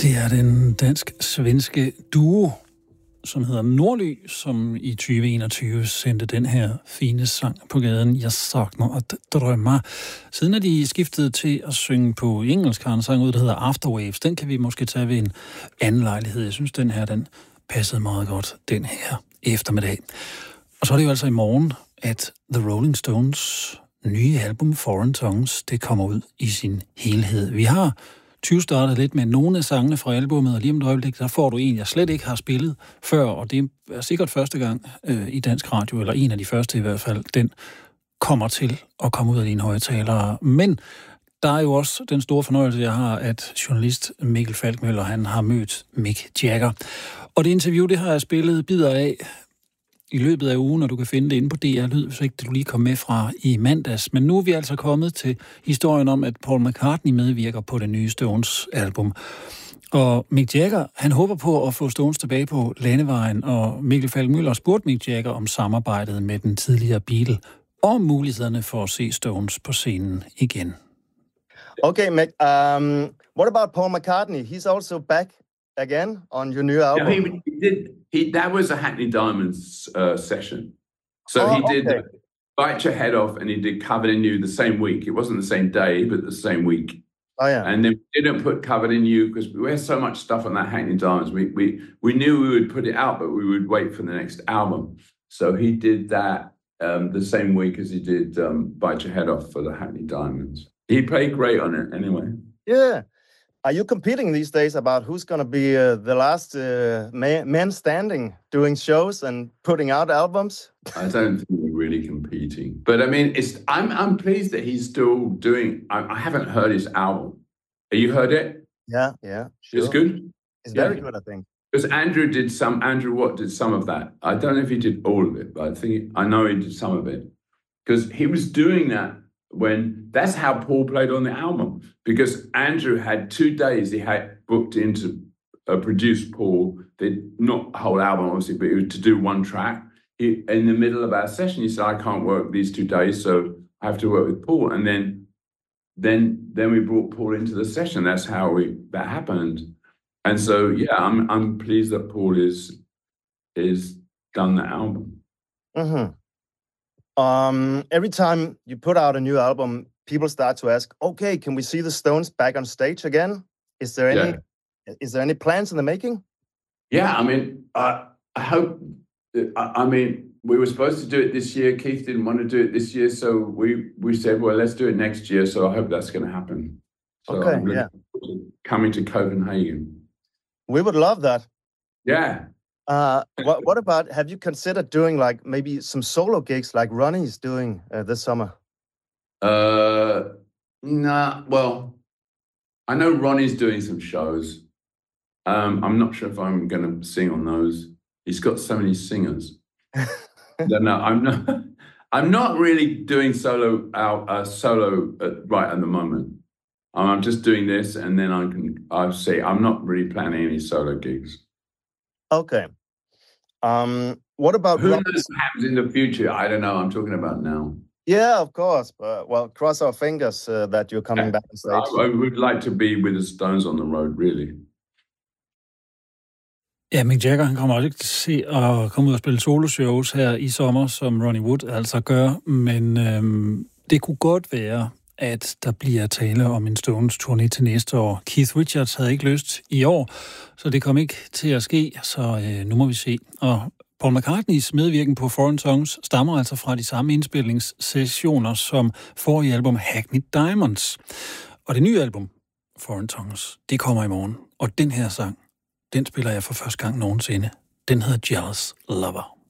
Det er den dansk-svenske duo, som hedder Nordly, som i 2021 sendte den her fine sang på gaden, Jeg savner at drømme. Siden er de skiftet til at synge på engelsk, har en sang ud, der hedder Afterwaves. Den kan vi måske tage ved en anden lejlighed. Jeg synes, den her, den passede meget godt den her eftermiddag. Og så er det jo altså i morgen, at The Rolling Stones nye album Foreign Tongues, det kommer ud i sin helhed. Vi har 20 startet lidt med nogle af sangene fra albumet, og lige om et øjeblik, der får du en, jeg slet ikke har spillet før, og det er sikkert første gang i dansk radio, eller en af de første i hvert fald, den kommer til at komme ud af dine højtalere. Men der er jo også den store fornøjelse, jeg har, at journalist Mikkel Falkmøller, han har mødt Mick Jagger. Og det interview, det har jeg spillet bidder af i løbet af ugen, og du kan finde det inde på DR Lyd, hvis ikke du lige kom med fra i mandags. Men nu er vi altså kommet til historien om, at Paul McCartney medvirker på det nye Stones-album. Og Mick Jagger, han håber på at få Stones tilbage på landevejen, og Mikkel Falkmøller spurgte Mick Jagger om samarbejdet med den tidligere Beatle, og mulighederne for at se Stones på scenen igen. Okay, Mick, what about Paul McCartney? He's also back again on your new album. Yeah, he did. That was a Hackney Diamonds session. So he did Bite Your Head Off, and he did Covered in You the same week. It wasn't the same day, but the same week. Oh yeah. And then we didn't put Covered in You because we had so much stuff on that Hackney Diamonds. We knew we would put it out, but we would wait for the next album. So he did that the same week as he did Bite Your Head Off for the Hackney Diamonds. He played great on it anyway. Yeah. Are you competing these days about who's going to be the last man standing doing shows and putting out albums? I don't think we're really competing, but I mean, I'm pleased that he's still doing. I haven't heard his album. Have you heard it? Yeah, sure. It's good. It's very good, I think. Because Andrew Watt did some of that. I don't know if he did all of it, but I know he did some of it. Because he was doing that that's how Paul played on the album. Because Andrew had 2 days he had booked in to produce Paul. Not a whole album, obviously, but it was to do one track. In the middle of our session, he said, I can't work these 2 days, so I have to work with Paul. And then we brought Paul into the session. That's how that happened. And so, yeah, I'm pleased that Paul is done the album. Mm-hmm. Every time you put out a new album, people start to ask, okay, can we see the Stones back on stage again? Is there any plans in the making? Yeah, I mean, I hope. I mean, we were supposed to do it this year. Keith didn't want to do it this year, so we said, well, let's do it next year. So I hope that's going to happen. So okay, I'm coming to Copenhagen. We would love that. Yeah. What about, have you considered doing like maybe some solo gigs like Ronnie's doing this summer? Nah, well, I know Ronnie's doing some shows. I'm not sure if I'm going to sing on those. He's got so many singers. No, I'm not really doing solo right at the moment. I'm just doing this, and then I'll say I'm not really planning any solo gigs. Okay. What about who knows what happens in the future? I don't know. I'm talking about now. Yeah, of course. Well, cross our fingers that you're coming back on stage. I would like to be with the Stones on the road, really. Ja, Mick Jagger, han kommer også ikke til at komme ud og spille soloshows her i sommer, som Ronnie Wood altså gør, men det kunne godt være, at der bliver tale om en Stones-turné til næste år. Keith Richards havde ikke lyst i år, så det kom ikke til at ske, så nu må vi se. Og Paul McCartneys medvirken på Foreign Tongues stammer altså fra de samme indspilningssessioner som forrige album Hackney Diamonds. Og det nye album, Foreign Tongues, det kommer i morgen. Og den her sang, den spiller jeg for første gang nogensinde. Den hedder Jealous Lover.